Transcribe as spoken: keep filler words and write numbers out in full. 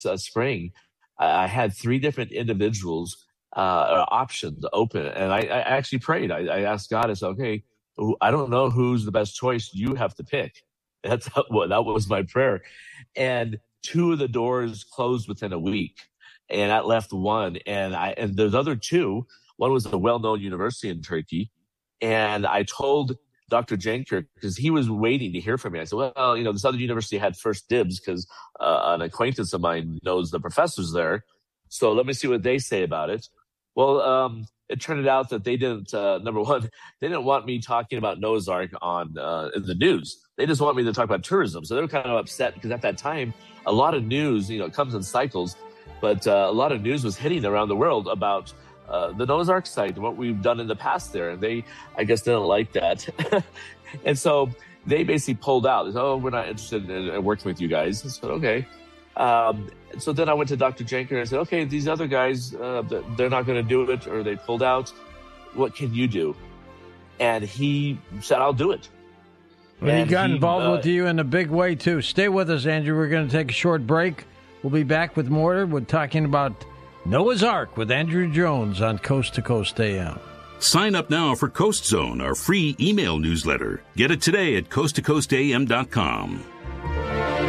uh, spring, I, I had three different individuals uh, options open, and I, I actually prayed. I, I asked God, I said, okay, I don't know who's the best choice. You have to pick. That's how, well, that was my prayer. And two of the doors closed within a week, and that left one. And I and those other two, one was a well-known university in Turkey, and I told Doctor Jenker, because he was waiting to hear from me. I said, well, you know, this other university had first dibs because uh, an acquaintance of mine knows the professors there. So let me see what they say about it. Well, um, it turned out that they didn't, uh, number one, they didn't want me talking about Noah's Ark on uh, in the news. They just want me to talk about tourism. So they were kind of upset because at that time, a lot of news, you know, it comes in cycles, but uh, a lot of news was hitting around the world about uh, the Noah's Ark site and what we've done in the past there. And they, I guess, didn't like that. And so they basically pulled out. They said, oh, we're not interested in, in working with you guys. I said, okay. Um, so then I went to Doctor Jenker and I said, okay, these other guys, uh, they're not going to do it, or they pulled out. What can you do? And he said, I'll do it. Well, he got he, involved uh, with you in a big way, too. Stay with us, Andrew. We're going to take a short break. We'll be back with more. We're talking about Noah's Ark with Andrew Jones on Coast to Coast A M. Sign up now for Coast Zone, our free email newsletter. Get it today at coast to coast a m dot com.